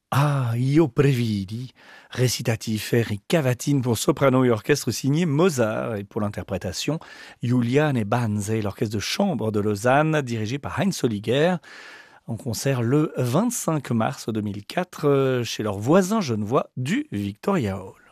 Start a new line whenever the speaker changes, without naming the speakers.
Ah, Io Previdi, récitatif et cavatine pour soprano et orchestre signé Mozart. Et pour l'interprétation, Juliane Banze, l'orchestre de chambre de Lausanne, dirigé par Heinz Holliger, en concert le 25 mars 2004 chez leurs voisins genevois du Victoria Hall.